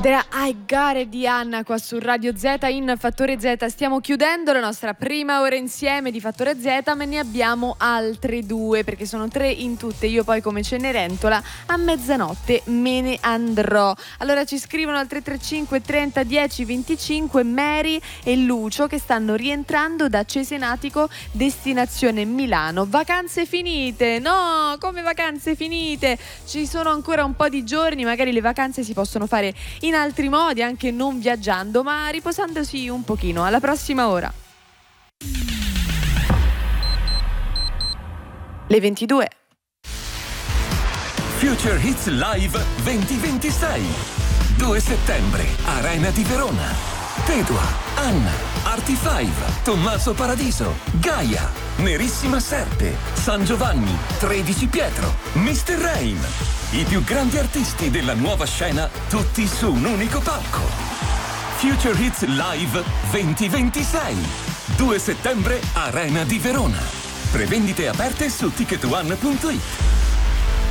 Ed era I Got It di Anna qua su Radio Z in Fattore Z. Stiamo chiudendo la nostra prima ora insieme di Fattore Z, ma ne abbiamo altre due perché sono 3 in tutte. Io poi come Cenerentola a mezzanotte me ne andrò. Allora ci scrivono al 335 30 10 25 Mary e Lucio che stanno rientrando da Cesenatico destinazione Milano. Vacanze finite? No, come vacanze finite? Ci sono ancora un po' di giorni, magari le vacanze si possono fare in altri modi, anche non viaggiando, ma riposandosi un pochino. Alla prossima ora. Le 22. Future Hits Live 2026. 2 settembre, Arena di Verona. Pedua, Anna, Arti5, Tommaso Paradiso, Gaia, Nerissima Serpe, San Giovanni, 13 Pietro, Mr. Rain. I più grandi artisti della nuova scena, tutti su un unico palco. Future Hits Live 2026. 2 settembre, Arena di Verona. Prevendite aperte su ticketone.it.